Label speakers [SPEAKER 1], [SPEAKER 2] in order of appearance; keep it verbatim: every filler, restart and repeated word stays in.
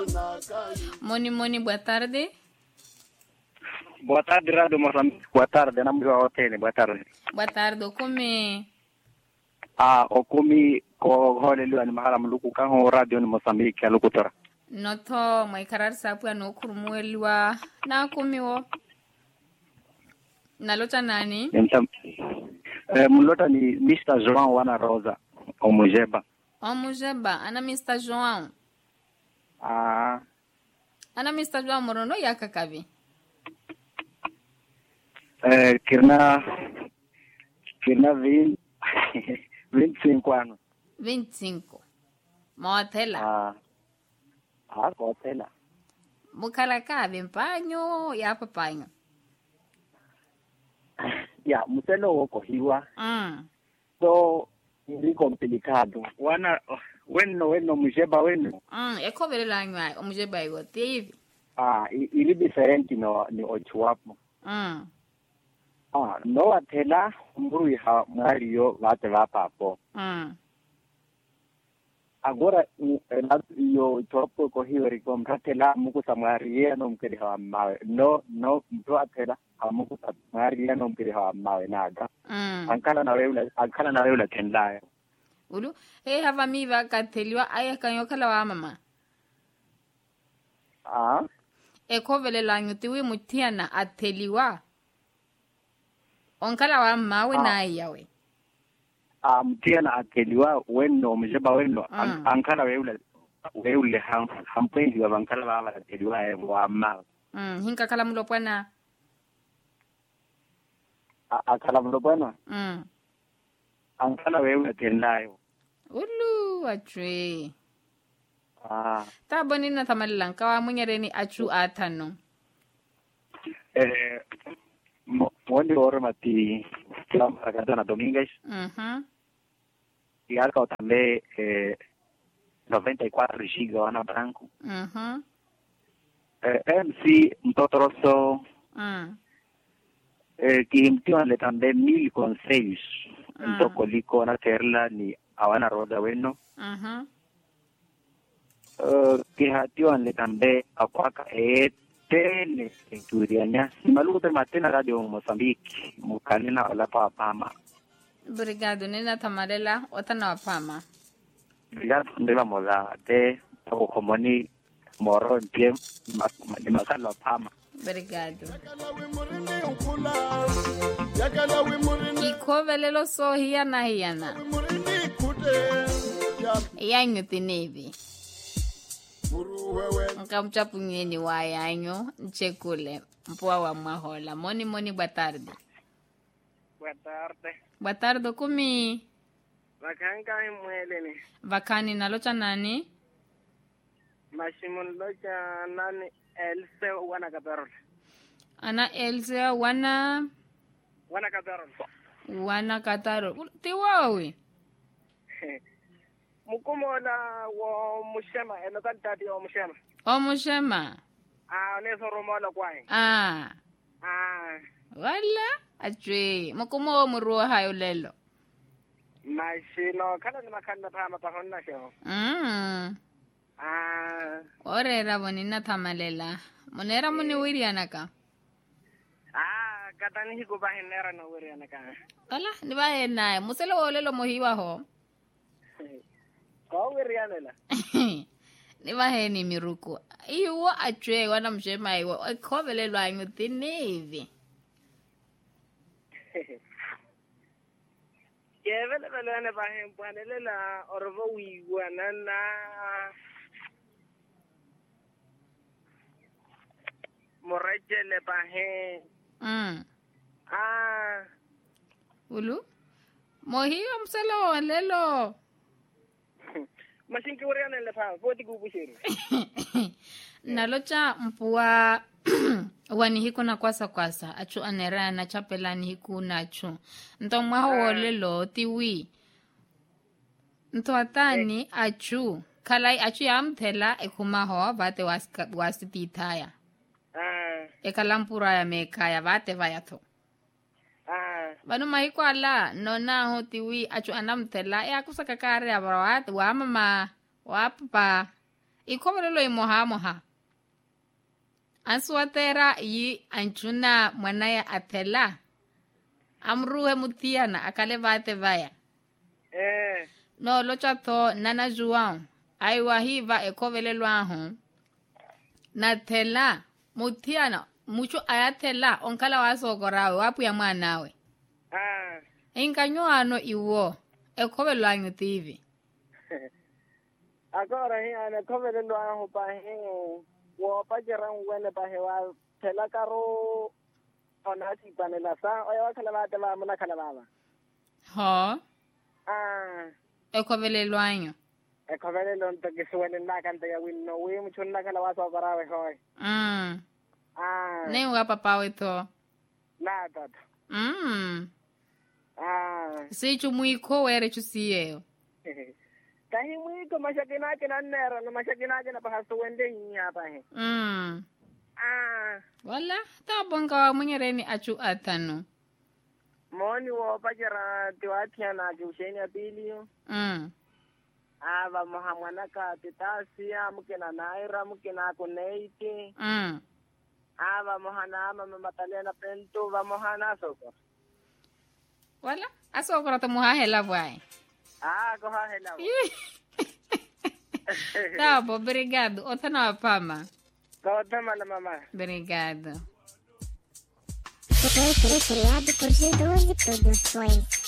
[SPEAKER 1] Moni Moni, boa tarde.
[SPEAKER 2] Boa tarde, Rádio Moçambique. Boa tarde, na minha hotel. Boa tarde.
[SPEAKER 1] Boa tarde, o come?
[SPEAKER 2] Ah, o come ko holelu ani mahala mluku kango Radio ni Moçambique alukutora.
[SPEAKER 1] Noto mai karar sapu ya no kurumueliwa na kumiwo. Nalota nani?
[SPEAKER 2] Nta eh mlota ni mister João Wana Rosa Omujeba.
[SPEAKER 1] Omujeba, ana mister João.
[SPEAKER 2] Ah,
[SPEAKER 1] ana mister João morono yakakavi.
[SPEAKER 2] Eh, kirna kirna vinte vinte e cinco anos.
[SPEAKER 1] vinte e cinco. Moatela.
[SPEAKER 2] Ah. Ah, kotela.
[SPEAKER 1] Bukalaka bimpanyo ya papanyo.
[SPEAKER 2] Ya, muselo woko hiwa.
[SPEAKER 1] Mm.
[SPEAKER 2] So, ni complicado. Wana weno weno mujeba weno.
[SPEAKER 1] Mm, eko vile langwa omujeba iwo hivi.
[SPEAKER 2] Ah, ili diferente no ni ochuapo.
[SPEAKER 1] Mm.
[SPEAKER 2] Ah, no atela mburi ha Mario vate vapapo.
[SPEAKER 1] Mm.
[SPEAKER 2] Agora yo topo ko hiwari ko mratela muku samaria no mkiri ha mawe. No no mtu atela muku samaria no mkiri ha mawe naga.
[SPEAKER 1] Mm.
[SPEAKER 2] Ankala na wewe ankala na wewe tendaya.
[SPEAKER 1] Ulu he hava miva kateliwa aya kanyo kala wa mama.
[SPEAKER 2] Ah.
[SPEAKER 1] Eko vile lanyo tiwi mutiana ateliwa. Onkala wa mawe
[SPEAKER 2] ah.
[SPEAKER 1] na yawe.
[SPEAKER 2] Ah, mutiana ateliwa weno mjeba weno
[SPEAKER 1] mm.
[SPEAKER 2] ankala wewe wewe ham hampendi wa ankala wa ateliwa wa mawe.
[SPEAKER 1] Mm, hinka kala mulo pwana.
[SPEAKER 2] Akala mulo pwana?
[SPEAKER 1] Mm.
[SPEAKER 2] Ankala wewe tendayo.
[SPEAKER 1] Ulu atwe.
[SPEAKER 2] Ah.
[SPEAKER 1] Ta boni na tamalilang kawa munyereni achu atano.
[SPEAKER 2] Eh Mwende ora mati kila maragata na Dominguez.
[SPEAKER 1] Mhm.
[SPEAKER 2] Y algo también eh noventa y cuatro giga wana branco.
[SPEAKER 1] Mhm.
[SPEAKER 2] Eh M C mtotroso.
[SPEAKER 1] Mm.
[SPEAKER 2] Eh kimtiwa le también mil con seis. Mtoko liko na terla ni awana roda weno.
[SPEAKER 1] Mhm.
[SPEAKER 2] Eh kihatiwa le también akwaka eh tele estudianya maluko matena Radio Moçambique mukalina wala pa pama.
[SPEAKER 1] Obrigado nina tamalela otana wapama.
[SPEAKER 2] Obrigado ndela mola de o komoni moro pie ni makala pama.
[SPEAKER 1] Obrigado. Ikovelelo so hiya na hiyana. Yanyo tinevi. Nkamchapu nyeni wa yanyo nchekule mpua wa mahola. Moni moni boa tarde.
[SPEAKER 3] Boa tarde.
[SPEAKER 1] Boa tarde kumi.
[SPEAKER 3] Vakanga imweleni.
[SPEAKER 1] Vakani nalocha nani?
[SPEAKER 3] Mashimun locha nani Else wana katarol.
[SPEAKER 1] Ana Else wana
[SPEAKER 3] wana katarol.
[SPEAKER 1] Wana katarol. Tiwawi.
[SPEAKER 3] Mukumola wo mushema eno kantati wo mushema.
[SPEAKER 1] O mushema.
[SPEAKER 3] Ah, neso romola kwai.
[SPEAKER 1] Ah.
[SPEAKER 3] Ah.
[SPEAKER 1] Wala atwe mukumo wo muruwa hayo lelo.
[SPEAKER 3] Mashino kala ni makanda pama pahonna sho.
[SPEAKER 1] Mm.
[SPEAKER 3] Ah.
[SPEAKER 1] Orera bonina tamalela. Monera muni wiri anaka.
[SPEAKER 3] Ah, katani hiku bahinera no wiri anaka.
[SPEAKER 1] Wala ni bahena muselo olelo mohiwa ho.
[SPEAKER 3] Ko wiri anela.
[SPEAKER 1] Ni baheni miruku. Iwo atwe wana mshema iwo khovelelo anyu tinevi.
[SPEAKER 3] Kevele vele ne bahen bwanelela orvo wiwa nana. Moreje le bahen.
[SPEAKER 1] Mm.
[SPEAKER 3] Ah.
[SPEAKER 1] Ulu? Mohiwa mselo lelo.
[SPEAKER 3] Masinki wari anele pa, voti kubushiri.
[SPEAKER 1] Nalocha mpua wani hiku na kwasa kwasa. Achu anera na chapelani hiku na achu. Nto mwaho lelo tiwi. Nto atani achu. Kalai achu ya mtela ekumaho vate wasiti itaya.
[SPEAKER 3] Ah.
[SPEAKER 1] Ekalampura ya mekaya vate vayato.
[SPEAKER 3] Ah.
[SPEAKER 1] Vanu mahiko ala nona ho tiwi achu anamtela e akusaka kare abrawat wa mama wa papa Ikovelo imoha moha. Answatera yi anchuna mwanaya atela. Amruhe mutiana akale vate vaya.
[SPEAKER 3] Eh.
[SPEAKER 1] No locha to nana juan. Aiwa hiva ekovele luaho. Na tela mutiana mucho ayatela onkala wasogorawe wapu ya mwanawe.
[SPEAKER 3] Ah.
[SPEAKER 1] Inkanyoano iwo ekovele luanyo tivi.
[SPEAKER 3] Agora hi ana kovele luaho pa he. Wo pa jerang wene pa he wa tela karo onati panela sa oya wakala bate ba mona kala baba.
[SPEAKER 1] Ho.
[SPEAKER 3] Ah.
[SPEAKER 1] Ekovele luanyo.
[SPEAKER 3] Ekovele lo nto ke suwene na kanta ya winno we muchonna kala waso barawe hoy.
[SPEAKER 1] Mm.
[SPEAKER 3] Ah.
[SPEAKER 1] Nem wa papawe to.
[SPEAKER 3] Na tata.
[SPEAKER 1] Mm.
[SPEAKER 3] Ah.
[SPEAKER 1] Si chumuiko were chusiyo.
[SPEAKER 3] Kahi mwiko mashakina kina nero na mashakina kina pahaso wende hii hapa he.
[SPEAKER 1] Mm.
[SPEAKER 3] Ah.
[SPEAKER 1] Wala, tabonga wa mwenyereni achu atano.
[SPEAKER 3] Moni wo pajara tiwatia na jusheni ya pili.
[SPEAKER 1] Mm.
[SPEAKER 3] Ava mohamwana ka titasia mukina naira mukina kuneiti.
[SPEAKER 1] Mm.
[SPEAKER 3] Ava mohana ama mamataliana pento va mohana soko.
[SPEAKER 1] Wala, aso kora to muha hela bwai.
[SPEAKER 3] Ah, koha hela.
[SPEAKER 1] Tabo, obrigado. Otana wapama.
[SPEAKER 3] Kotama na mama.
[SPEAKER 1] Obrigado.
[SPEAKER 4] Foi criado por G doze Produções.